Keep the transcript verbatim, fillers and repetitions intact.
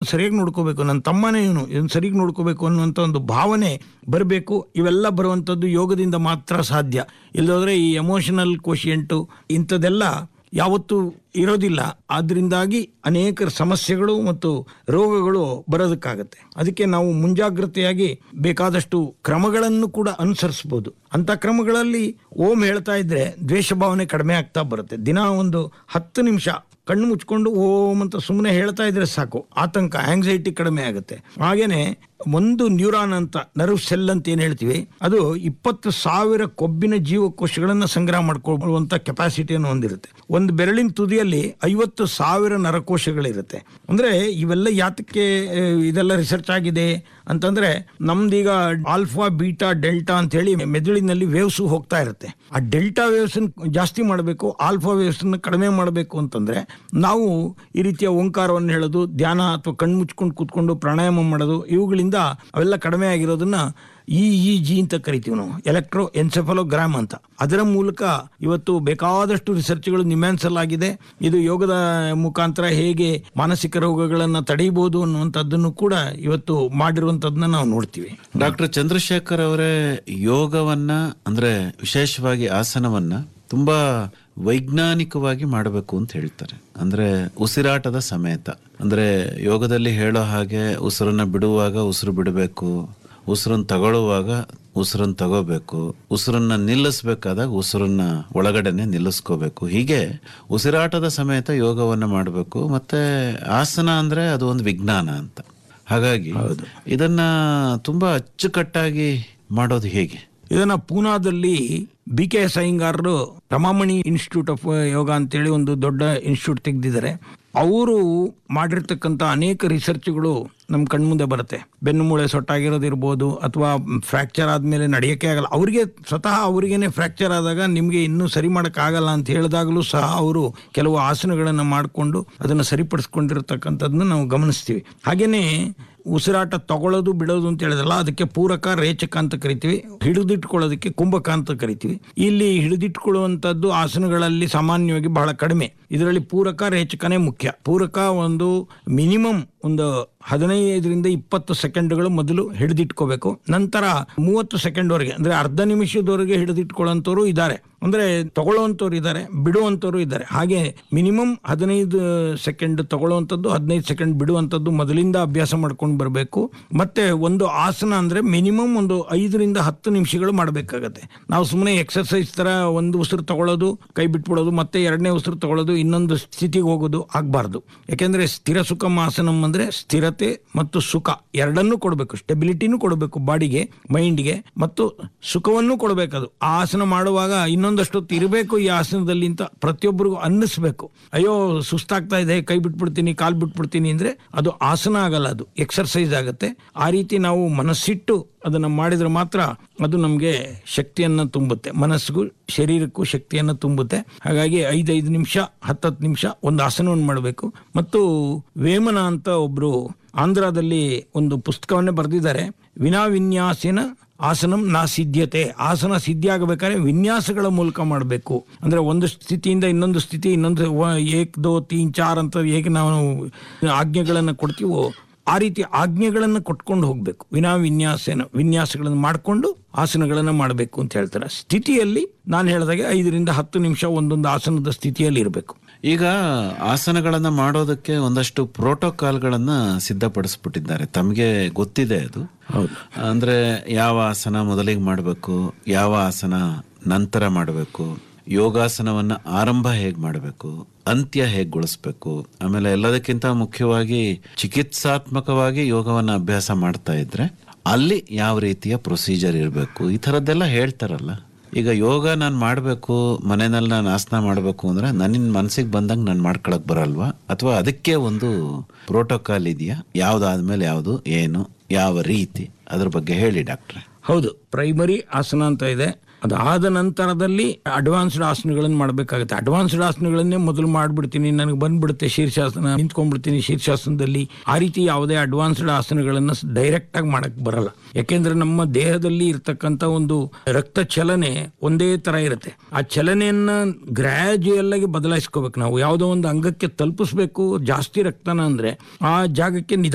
ಸರಿಯಾಗಿ ನೋಡ್ಕೋಬೇಕು, ನನ್ನ ತಮ್ಮನೇ ಇವನು ಇದನ್ನು ಸರಿಯಾಗಿ ನೋಡ್ಕೋಬೇಕು ಅನ್ನುವಂಥ ಒಂದು ಭಾವನೆ ಬರಬೇಕು. ಇವೆಲ್ಲ ಬರುವಂಥದ್ದು ಯೋಗದಿಂದ ಮಾತ್ರ ಸಾಧ್ಯ. ಇಲ್ಲದ್ರೆ ಈ ಎಮೋಷನಲ್ ಕೋಶಿಯಂಟು ಇಂಥದ್ದೆಲ್ಲ ಯಾವತ್ತೂ ಇರೋದಿಲ್ಲ. ಆದ್ರಿಂದಾಗಿ ಅನೇಕ ಸಮಸ್ಯೆಗಳು ಮತ್ತು ರೋಗಗಳು ಬರೋದಕ್ಕಾಗತ್ತೆ. ಅದಕ್ಕೆ ನಾವು ಮುಂಜಾಗ್ರತೆಯಾಗಿ ಬೇಕಾದಷ್ಟು ಕ್ರಮಗಳನ್ನು ಕೂಡ ಅನುಸರಿಸಬಹುದು. ಅಂತ ಕ್ರಮಗಳಲ್ಲಿ ಓಂ ಹೇಳ್ತಾ ಇದ್ರೆ ದ್ವೇಷ ಭಾವನೆ ಕಡಿಮೆ ಆಗ್ತಾ ಬರುತ್ತೆ. ದಿನ ಒಂದು ಹತ್ತು ನಿಮಿಷ ಕಣ್ಣು ಮುಚ್ಕೊಂಡು ಓಂ ಅಂತ ಸುಮ್ಮನೆ ಹೇಳ್ತಾ ಇದ್ರೆ ಸಾಕು, ಆತಂಕ ಆಂಗ್ಸೈಟಿ ಕಡಿಮೆ ಆಗುತ್ತೆ. ಹಾಗೇನೆ ಒಂದು ನ್ಯೂರಾನ್ ಅಂತ ನರ್ವ್ ಸೆಲ್ ಅಂತ ಏನ್ ಹೇಳ್ತೀವಿ, ಅದು ಇಪ್ಪತ್ತು ಸಾವಿರ ಕೊಬ್ಬಿನ ಜೀವಕೋಶಗಳನ್ನ ಸಂಗ್ರಹ ಮಾಡ್ಕೊಳ್ಳುವಂತ ಕೆಪಾಸಿಟಿಯನ್ನು ಹೊಂದಿರುತ್ತೆ. ಒಂದು ಬೆರಳಿನ ತುದಿಯಲ್ಲಿ ಐವತ್ತು ಸಾವಿರ ನರಕೋಶಗಳಿರುತ್ತೆ. ಅಂದ್ರೆ ಇವೆಲ್ಲ ಯಾತಕ್ಕೆ ಇದೆಲ್ಲ ರಿಸರ್ಚ್ ಆಗಿದೆ ಅಂತಂದ್ರೆ, ನಮ್ದೀಗ ಆಲ್ಫಾ ಬೀಟಾ ಡೆಲ್ಟಾ ಅಂತ ಹೇಳಿ ಮೆದುಳಿನಲ್ಲಿ ವೇವ್ಸ್ ಹೋಗ್ತಾ ಇರುತ್ತೆ. ಆ ಡೆಲ್ಟಾ ವೇವ್ಸ್ ಜಾಸ್ತಿ ಮಾಡಬೇಕು, ಆಲ್ಫಾ ವೇವ್ಸ್ ಕಡಿಮೆ ಮಾಡಬೇಕು ಅಂತಂದ್ರೆ ನಾವು ಈ ರೀತಿಯ ಓಂಕಾರವನ್ನು ಹೇಳೋದು, ಧ್ಯಾನ ಅಥವಾ ಕಣ್ಣು ಮುಚ್ಕೊಂಡು ಕೂತ್ಕೊಂಡು ಪ್ರಾಣಾಯಾಮ ಮಾಡೋದು, ಇವುಗಳಿಂದ ಅವೆಲ್ಲ ಕಡಿಮೆ ಆಗಿರೋದನ್ನ ಇ ಇ ಜಿ ಅಂತ ಕರಿತೀವಿ ನಾವು, ಎಲೆಕ್ಟ್ರೋ ಎನ್ಸೆಫಲೋಗ್ರಾಮ್ ಅಂತ. ಅದರ ಮೂಲಕ ಇವತ್ತು ಬೇಕಾದಷ್ಟು ರಿಸರ್ಚ್ಗಳು ನಿಮ್ಮಾನ್ಸಲಾಗಿದೆ. ಇದು ಯೋಗದ ಮುಖಾಂತರ ಹೇಗೆ ಮಾನಸಿಕ ರೋಗಗಳನ್ನು ತಡೆಯಬಹುದು ಅನ್ನುವಂಥದ್ದನ್ನು ಕೂಡ ಇವತ್ತು ಮಾಡಿರುವಂಥದ್ದನ್ನ ನಾವು ನೋಡ್ತೀವಿ. ಡಾಕ್ಟರ್ ಚಂದ್ರಶೇಖರ್ ಅವರೇ, ಯೋಗವನ್ನ ಅಂದ್ರೆ ವಿಶೇಷವಾಗಿ ಆಸನವನ್ನ ತುಂಬಾ ವೈಜ್ಞಾನಿಕವಾಗಿ ಮಾಡಬೇಕು ಅಂತ ಹೇಳ್ತಾರೆ. ಅಂದ್ರೆ ಉಸಿರಾಟದ ಸಮೇತ. ಅಂದ್ರೆ ಯೋಗದಲ್ಲಿ ಹೇಳೋ ಹಾಗೆ ಉಸಿರನ್ನ ಬಿಡುವಾಗ ಉಸಿರು ಬಿಡಬೇಕು, ಉಸಿರನ್ನ ತಗೊಳ್ಳುವಾಗ ಉಸಿರನ್ನ ತಗೋಬೇಕು, ಉಸಿರನ್ನ ನಿಲ್ಲಿಸ್ಬೇಕಾದಾಗ ಉಸಿರನ್ನ ಒಳಗಡೆನೆ ನಿಲ್ಲಿಸ್ಕೋಬೇಕು. ಹೀಗೆ ಉಸಿರಾಟದ ಸಮೇತ ಯೋಗವನ್ನ ಮಾಡಬೇಕು. ಮತ್ತೆ ಆಸನ ಅಂದ್ರೆ ಅದು ಒಂದು ವಿಜ್ಞಾನ ಅಂತ. ಹಾಗಾಗಿ ಇದನ್ನ ತುಂಬಾ ಅಚ್ಚುಕಟ್ಟಾಗಿ ಮಾಡೋದು ಹೇಗೆ? ಇದನ್ನ ಪೂನಾದಲ್ಲಿ B K S ಅಯ್ಯಂಗಾರರು Ramamani institute of ಯೋಗ ಅಂತೇಳಿ ಒಂದು ದೊಡ್ಡ ಇನ್ಸ್ಟಿಟ್ಯೂಟ್ ತೆಗೆದಿದ್ದಾರೆ. ಅವರು ಮಾಡಿರ್ತಕ್ಕಂಥ ಅನೇಕ ರಿಸರ್ಚ್ಗಳು ನಮ್ಮ ಕಣ್ಮುಂದೆ ಬರುತ್ತೆ. ಬೆನ್ನು ಮೂಳೆ ಸೊಟ್ಟಾಗಿರೋದಿರ್ಬೋದು, ಅಥವಾ ಫ್ರ್ಯಾಕ್ಚರ್ ಆದಮೇಲೆ ನಡೆಯೋಕ್ಕೆ ಆಗಲ್ಲ, ಅವರಿಗೆ ಸ್ವತಃ ಅವರಿಗೇನೆ ಫ್ರ್ಯಾಕ್ಚರ್ ಆದಾಗ ನಿಮಗೆ ಇನ್ನೂ ಸರಿ ಮಾಡೋಕ್ಕಾಗಲ್ಲ ಅಂತ ಹೇಳಿದಾಗಲೂ ಸಹ ಅವರು ಕೆಲವು ಆಸನಗಳನ್ನು ಮಾಡಿಕೊಂಡು ಅದನ್ನು ಸರಿಪಡಿಸ್ಕೊಂಡಿರ್ತಕ್ಕಂಥದ್ದನ್ನ ನಾವು ಗಮನಿಸ್ತೀವಿ. ಹಾಗೇನೆ ಉಸಿರಾಟ ತಗೊಳ್ಳೋದು ಬಿಡೋದು ಅಂತ ಹೇಳಿದ್ರಲ್ಲ, ಅದಕ್ಕೆ ಪೂರಕ, ರೇಚಕ ಅಂತ ಕರಿತೀವಿ. ಹಿಡಿದಿಟ್ಕೊಳ್ಳೋದಕ್ಕೆ ಕುಂಭಕ ಅಂತ ಕರಿತೀವಿ. ಇಲ್ಲಿ ಹಿಡಿದಿಟ್ಕೊಳ್ಳುವಂಥದ್ದು ಆಸನಗಳಲ್ಲಿ ಸಾಮಾನ್ಯವಾಗಿ ಬಹಳ ಕಡಿಮೆ. ಇದರಲ್ಲಿ ಪೂರಕ, ರೇಚಕನೇ ಮುಖ್ಯ. ಪೂರಕ ಒಂದು ಮಿನಿಮಮ್ ಒಂದು ಹದಿನೈದರಿಂದ ಇಪ್ಪತ್ತು ಸೆಕೆಂಡ್ಗಳು ಮೊದಲು ಹಿಡಿದಿಟ್ಕೋಬೇಕು. ನಂತರ ಮೂವತ್ತು ಸೆಕೆಂಡ್ವರೆಗೆ ಅಂದ್ರೆ ಅರ್ಧ ನಿಮಿಷದವರೆಗೆ ಹಿಡಿದಿಟ್ಕೊಳ್ಳೋಂಥವ್ರು ಇದ್ದಾರೆ, ಅಂದ್ರೆ ತಗೊಳ್ಳೋವಂಥವ್ರು ಇದ್ದಾರೆ, ಬಿಡುವಂಥವ್ರು ಇದ್ದಾರೆ. ಹಾಗೆ ಮಿನಿಮಮ್ ಹದಿನೈದು ಸೆಕೆಂಡ್ ತಗೊಳ್ಳುವಂಥದ್ದು, ಹದಿನೈದು ಸೆಕೆಂಡ್ ಬಿಡುವಂಥದ್ದು ಮೊದಲಿಂದ ಅಭ್ಯಾಸ ಮಾಡ್ಕೊಂಡು ಬರಬೇಕು. ಮತ್ತೆ ಒಂದು ಆಸನ ಅಂದ್ರೆ ಮಿನಿಮಮ್ ಒಂದು ಐದರಿಂದ ಹತ್ತು ನಿಮಿಷಗಳು ಮಾಡಬೇಕಾಗತ್ತೆ. ನಾವು ಸುಮ್ಮನೆ ಎಕ್ಸರ್ಸೈಸ್ ತರ ಒಂದು ಉಸಿರು ತಗೊಳ್ಳೋದು, ಕೈ ಬಿಟ್ಬಿಡೋದು, ಮತ್ತೆ ಎರಡನೇ ಉಸಿರು ತಗೊಳ್ಳೋದು, ಇನ್ನೊಂದು ಸ್ಥಿತಿಗೆ ಹೋಗೋದು ಆಗಬಾರ್ದು. ಯಾಕೆಂದ್ರೆ ಸ್ಥಿರ ಸುಖ ಆಸನಂ ಅಂದ್ರೆ ಸ್ಥಿರತೆ ಮತ್ತು ಸುಖ ಎರಡನ್ನೂ ಕೊಡಬೇಕು. ಸ್ಟೆಬಿಲಿಟಿನೂ ಕೊಡಬೇಕು ಬಾಡಿಗೆ, ಮೈಂಡ್ಗೆ, ಮತ್ತು ಸುಖವನ್ನು ಕೊಡಬೇಕದು. ಆ ಆಸನ ಮಾಡುವಾಗ ಇನ್ನೊಂದಷ್ಟೊತ್ತು ಇರಬೇಕು ಈ ಆಸನದಲ್ಲಿ ಅಂತ ಪ್ರತಿಯೊಬ್ಬರಿಗೂ ಅನ್ನಿಸ್ಬೇಕು. ಅಯ್ಯೋ ಸುಸ್ತಾಗ್ತಾ ಇದೆ, ಕೈ ಬಿಟ್ಬಿಡ್ತೀನಿ, ಕಾಲ್ ಬಿಟ್ಬಿಡ್ತೀನಿ ಅಂದ್ರೆ ಅದು ಆಸನ ಆಗಲ್ಲ, ಅದು ಎಕ್ಸರ್ಸೈಸ್ ಆಗತ್ತೆ. ಆ ರೀತಿ ನಾವು ಮನಸ್ಸಿಟ್ಟು ಅದನ್ನ ಮಾಡಿದ್ರೆ ಮಾತ್ರ ಅದು ನಮ್ಗೆ ಶಕ್ತಿಯನ್ನ ತುಂಬುತ್ತೆ, ಮನಸ್ಸಿಗೂ ಶರೀರಕ್ಕೂ ಶಕ್ತಿಯನ್ನ ತುಂಬುತ್ತೆ. ಹಾಗಾಗಿ ಐದೈದು ನಿಮಿಷ, ಹತ್ತತ್ತು ನಿಮಿಷ ಒಂದು ಆಸನವನ್ನು ಮಾಡಬೇಕು. ಮತ್ತು ವೇಮನ ಅಂತ ಒಬ್ರು ಆಂಧ್ರದಲ್ಲಿ ಒಂದು ಪುಸ್ತಕವನ್ನೇ ಬರೆದಿದ್ದಾರೆ, ವಿನಾ ವಿನ್ಯಾಸಿನ ಆಸನಂ ನಾ ಸಿದ್ಧತೆ. ಆಸನ ಸಿದ್ಧಿ ಆಗಬೇಕಾದ್ರೆ ವಿನ್ಯಾಸಗಳ ಮೂಲಕ ಮಾಡಬೇಕು. ಅಂದ್ರೆ ಒಂದು ಸ್ಥಿತಿಯಿಂದ ಇನ್ನೊಂದು ಸ್ಥಿತಿ, ಇನ್ನೊಂದು ಏಕ್ ದೋ ತೀನ್ ಚಾರ್ ಅಂತ ಹೇಗೆ ನಾವು ಆಜ್ಞೆಗಳನ್ನು ಕೊಡ್ತೀವೋ ಆ ರೀತಿ ಆಜ್ಞೆಗಳನ್ನು ಕೊಟ್ಕೊಂಡು ಹೋಗ್ಬೇಕು. ವಿನಾ ವಿನ್ಯಾಸನ ವಿನ್ಯಾಸಗಳನ್ನು ಮಾಡಿಕೊಂಡು ಆಸನಗಳನ್ನು ಮಾಡಬೇಕು ಅಂತ ಹೇಳ್ತಾರೆ. ಸ್ಥಿತಿಯಲ್ಲಿ ನಾನು ಹೇಳಿದಾಗೆ ಐದರಿಂದ ಹತ್ತು ನಿಮಿಷ ಒಂದೊಂದು ಆಸನದ ಸ್ಥಿತಿಯಲ್ಲಿ ಇರಬೇಕು. ಈಗ ಆಸನಗಳನ್ನ ಮಾಡೋದಕ್ಕೆ ಒಂದಷ್ಟು ಪ್ರೋಟೋಕಾಲ್ಗಳನ್ನ ಸಿದ್ಧಪಡಿಸ್ಬಿಟ್ಟಿದ್ದಾರೆ, ತಮಗೆ ಗೊತ್ತಿದೆ ಅದು. ಅಂದ್ರೆ ಯಾವ ಆಸನ ಮೊದಲಿಗೆ ಮಾಡಬೇಕು, ಯಾವ ಆಸನ ನಂತರ ಮಾಡಬೇಕು, ಯೋಗಾಸನವನ್ನ ಆರಂಭ ಹೇಗ್ ಮಾಡಬೇಕು, ಅಂತ್ಯ ಹೇಗೊಳಿಸ್ಬೇಕು, ಆಮೇಲೆ ಎಲ್ಲದಕ್ಕಿಂತ ಮುಖ್ಯವಾಗಿ ಚಿಕಿತ್ಸಾತ್ಮಕವಾಗಿ ಯೋಗವನ್ನ ಅಭ್ಯಾಸ ಮಾಡ್ತಾ ಇದ್ರೆ ಅಲ್ಲಿ ಯಾವ ರೀತಿಯ ಪ್ರೊಸೀಜರ್ ಇರಬೇಕು, ಈ ಥರದ್ದೆಲ್ಲ ಹೇಳ್ತಾರಲ್ಲ. ಈಗ ಯೋಗ ನಾನು ಮಾಡಬೇಕು, ಮನೆಯಲ್ಲಿ ನಾನು ಆಸನ ಮಾಡಬೇಕು ಅಂದ್ರೆ ನನ್ನ ಮನಸ್ಸಿಗೆ ಬಂದಂಗೆ ನಾನು ಮಾಡ್ಕೊಳಕ್ ಬರಲ್ವಾ? ಅಥವಾ ಅದಕ್ಕೆ ಒಂದು ಪ್ರೋಟೋಕಾಲ್ ಇದೆಯಾ? ಯಾವ್ದಾದ್ಮೇಲೆ ಯಾವುದು, ಏನು, ಯಾವ ರೀತಿ, ಅದ್ರ ಬಗ್ಗೆ ಹೇಳಿ ಡಾಕ್ಟ್ರೆ. ಹೌದು, ಪ್ರೈಮರಿ ಆಸನ ಅಂತ ಇದೆ. ಅದಾದ ನಂತರದಲ್ಲಿ ಅಡ್ವಾನ್ಸ್ಡ್ ಆಸನಗಳನ್ನು ಮಾಡಬೇಕಾಗುತ್ತೆ. ಅಡ್ವಾನ್ಸ್ಡ್ ಆಸನಗಳನ್ನೇ ಮೊದಲು ಮಾಡ್ಬಿಡ್ತೀನಿ, ನನಗೆ ಬಂದ್ಬಿಡುತ್ತೆ ಶೀರ್ಷಾಸನ, ನಿಂತ್ಕೊಂಡ್ಬಿಡ್ತೀನಿ ಶೀರ್ಷಾಸನದಲ್ಲಿ. ಆ ರೀತಿ ಯಾವುದೇ ಅಡ್ವಾನ್ಸ್ಡ್ ಆಸನಗಳನ್ನು ಡೈರೆಕ್ಟ್ ಆಗಿ ಮಾಡಕ್ ಬರಲ್ಲ. ಯಾಕೆಂದ್ರೆ ನಮ್ಮ ದೇಹದಲ್ಲಿ ಇರ್ತಕ್ಕಂಥ ಒಂದು ರಕ್ತ ಚಲನೆ ಒಂದೇ ತರ ಇರುತ್ತೆ. ಆ ಚಲನೆಯನ್ನ ಗ್ರಾಜುಯಲ್ ಆಗಿ ಬದಲಾಯಿಸ್ಕೋಬೇಕು. ನಾವು ಯಾವುದೋ ಒಂದು ಅಂಗಕ್ಕೆ ತಲುಪಿಸ್ಬೇಕು ಜಾಸ್ತಿ ರಕ್ತನ ಅಂದ್ರೆ ಆ ಜಾಗಕ್ಕೆ ನಿಧಾನ